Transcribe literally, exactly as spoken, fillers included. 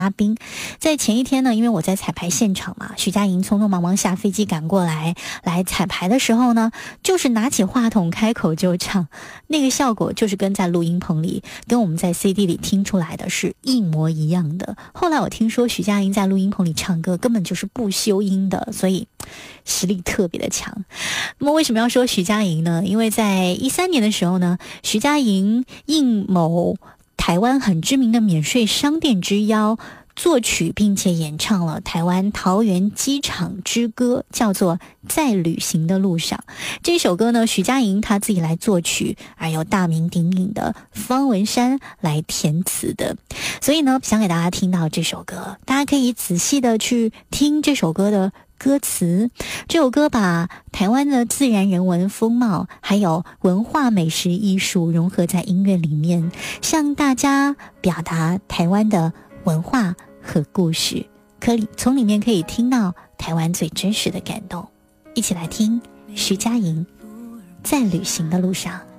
嘉宾。在前一天呢，因为我在彩排现场嘛，徐佳莹匆匆忙忙下飞机赶过来来彩排的时候呢，就是拿起话筒开口就唱，那个效果就是跟在录音棚里跟我们在 C D 里听出来的是一模一样的。后来我听说徐佳莹在录音棚里唱歌根本就是不修音的，所以实力特别的强。那么为什么要说徐佳莹呢？因为在一三年的时候呢，徐佳莹应某台湾很知名的免税商店之邀，作曲并且演唱了台湾桃园机场之歌，叫做《在旅行的路上》。这首歌呢，徐佳莹她自己来作曲，而由大名鼎鼎的方文山来填词的。所以呢，想给大家听到这首歌，大家可以仔细的去听这首歌的歌词。这首歌把台湾的自然人文风貌还有文化美食艺术融合在音乐里面，向大家表达台湾的文化和故事，可以从里面可以听到台湾最真实的感动。一起来听徐佳莹在旅行的路上。